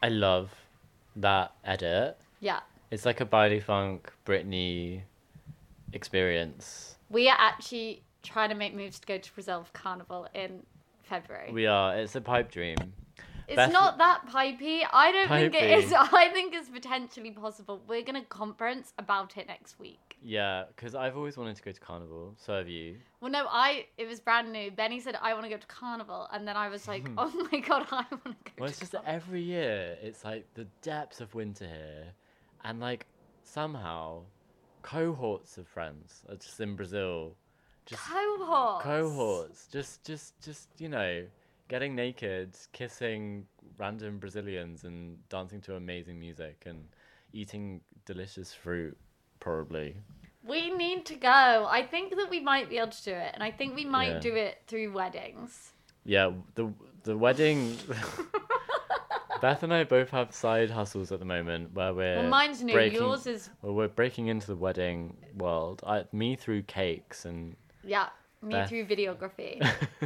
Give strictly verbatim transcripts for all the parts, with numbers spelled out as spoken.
I love that edit. Yeah. It's like a Bailey Funk, Britney experience. We are actually trying to make moves to go to Brazil for Carnival in February. We are. It's a pipe dream. It's Beth- not that pipey. I don't think it Pipey. is. I think it's potentially possible. We're going to conference about it next week. Yeah, because I've always wanted to go to Carnival. So have you. Well, no, I. It was brand new. Benny said, I want to go to Carnival. And then I was like, oh my God, I want to go Well, to it's just Carnival. every year, it's like the depths of winter here. And like somehow cohorts of friends are just in Brazil. Just Cohorts. cohorts. Just, just, just, you know, getting naked, kissing random Brazilians and dancing to amazing music and eating delicious fruit, probably. We need to go. I think that we might be able to do it. And I think we might Yeah. do it through weddings. Yeah, the the wedding. Beth and I both have side hustles at the moment where we're. Well, mine's new. breaking- Yours is, Well, we're breaking into the wedding world. I, me through cakes and. yeah, me Beth. through videography.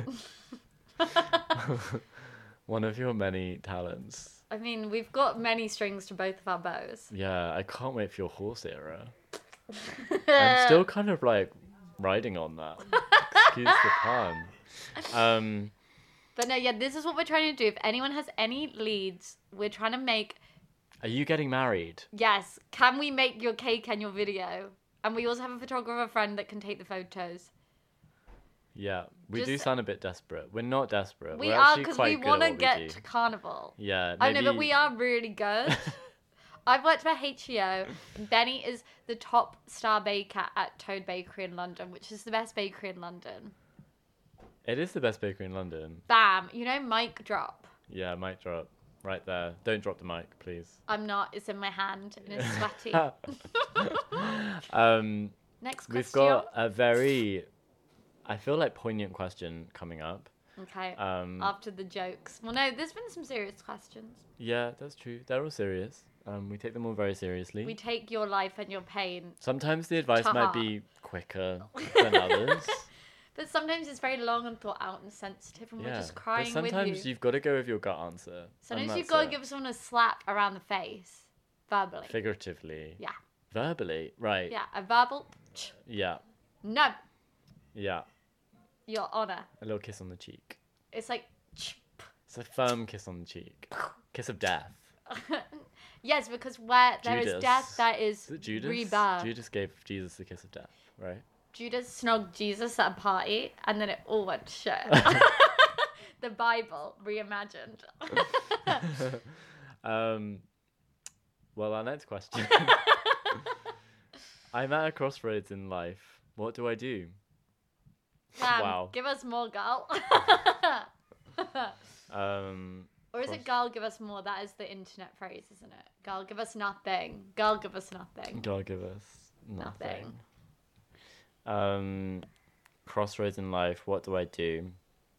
One of your many talents. I mean, we've got many strings to both of our bows. Yeah, I can't wait for your horse era. I'm still kind of like riding on that. Excuse the pun. Um, But no, yeah, this is what we're trying to do. If anyone has any leads, we're trying to make, are you getting married? yes, can we make your cake and your video? And we also have a photographer friend that can take the photos. Yeah, we do Just- sound a bit desperate. We're not desperate. We We're are, actually because quite we good want at to what get we do. to Carnival. Yeah, I maybe... know, but we are really good. I've worked for H E O. Benny is the top star baker at Toad Bakery in London, which is the best bakery in London. It is the best bakery in London. Bam. You know, mic drop. Yeah, mic drop. Right there. Don't drop the mic, please. I'm not. It's in my hand and it's sweaty. um, Next question. we've got a very, I feel like, poignant question coming up. Okay. Um, After the jokes. Well, no, there's been some serious questions. yeah, that's true. They're all serious. Um, we take them all very seriously. We take your life and your pain. Sometimes the advice to might heart. be quicker than others. But sometimes it's very long and thought out and sensitive, and we're Yeah, just but crying with sometimes you. you've got to go with your gut answer. and Sometimes that's you've got to it. give someone a slap around the face. Verbally. Figuratively. Yeah. Verbally, right. Yeah, a verbal. Yeah. No, Yeah. Your Honor. A little kiss on the cheek. It's like. It's a firm kiss on the cheek. Kiss of death. Yes, because where there is Judas. death, there is, Is it Judas? rebirth. Judas gave Jesus the kiss of death, right? Judas snogged Jesus at a party, and then it all went to shit. The Bible reimagined. um, well, our next question. I'm at a crossroads in life. What do I do? Damn, Wow. Give us more, girl. Um, Or is cross- it girl, give us more? That is the internet phrase, isn't it? Girl, give us nothing. Girl, give us nothing. God give us Nothing. nothing. Um, crossroads in life. What do I do?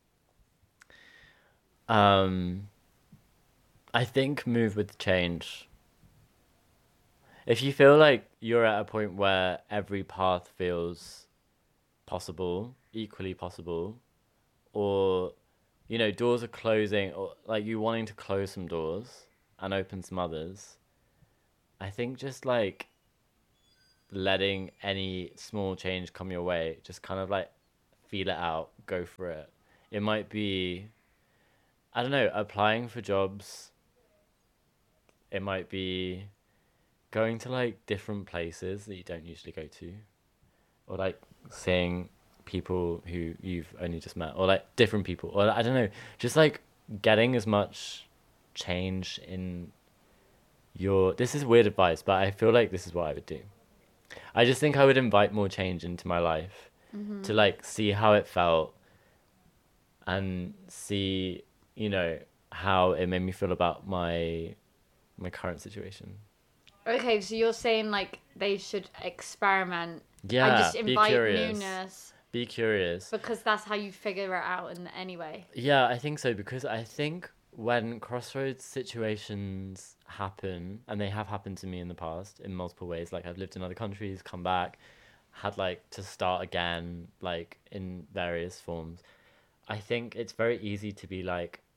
Um, I think move with change. If you feel like you're at a point where every path feels possible, equally possible, or, you know, doors are closing, or like you wanting to close some doors and open some others, I think just like letting any small change come your way, just kind of like feel it out, go for it. It might be, I don't know, applying for jobs. It might be going to like different places that you don't usually go to, or like seeing people who you've only just met, or like different people, or I don't know, just like getting as much change in your, this is weird advice, but I feel like this is what I would do. I just think I would invite more change into my life, Mm-hmm. to like see how it felt and see, you know, how it made me feel about my my current situation. Okay, so you're saying like they should experiment Yeah, and just be invite curious. newness Be curious. because that's how you figure it out in any way. Yeah, I think so, because I think when crossroads situations happen, and they have happened to me in the past in multiple ways, like I've lived in other countries, come back, had like to start again, like in various forms. I think it's very easy to be like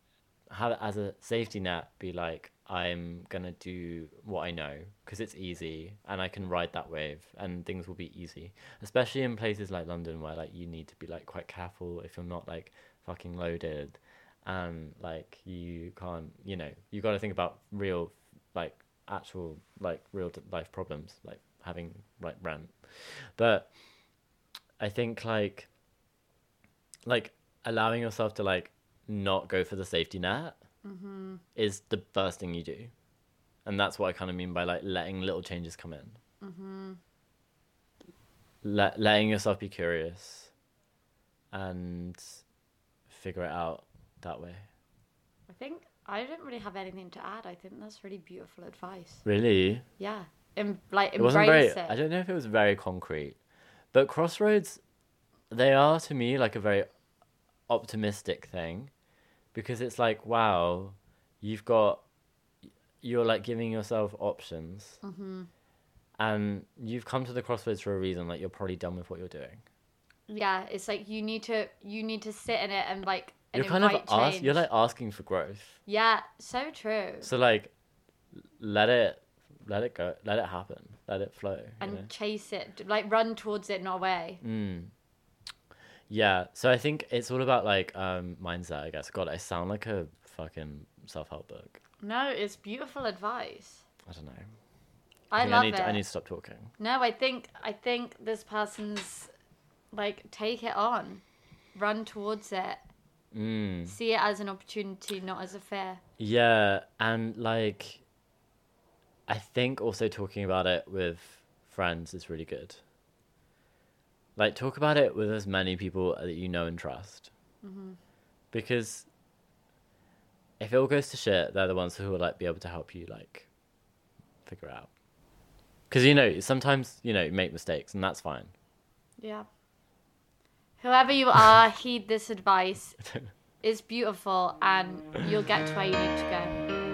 have it as a safety net, be like, I'm gonna do what I know because it's easy and I can ride that wave and things will be easy, especially in places like London where like you need to be like quite careful if you're not like fucking loaded, and like you can't, you know, you got to think about real, like actual like real life problems like having like rent. But I think like like allowing yourself to like not go for the safety net Mm-hmm. is the first thing you do. And that's what I kind of mean by like letting little changes come in. Mm-hmm. Let, letting yourself be curious and figure it out that way. I think I don't really have anything to add. I think that's really beautiful advice. Really? Yeah. Em- like, It embrace wasn't very, it. I don't know if it was very concrete, but Crossroads, they are to me like a very optimistic thing, because it's like, wow, you've got, you're like giving yourself options, Mm-hmm. and you've come to the crossroads for a reason. Like, you're probably done with what you're doing. Yeah, it's like you need to you need to sit in it and like and You're kind of invite ask, change. you're like asking for growth. Yeah, so true. So like, let it, let it go, let it happen, let it flow. And you know? chase it, like run towards it, not away. Mm. Yeah, so I think it's all about like um mindset, I guess. God, I sound like a fucking self-help book. No, it's beautiful advice. I don't know. I, think love I need it. To, I need to stop talking. No, I think I think this person's like take it on, run towards it, Mm. see it as an opportunity, not as a fear. Yeah, and like, I think also talking about it with friends is really good. Like, talk about it with as many people that you know and trust. Mm-hmm. Because if it all goes to shit, they're the ones who will like be able to help you like figure it out. Because, you know, sometimes, you know, you make mistakes, and that's fine. Yeah. Whoever you are, heed this advice. It's beautiful, and you'll get to where you need to go.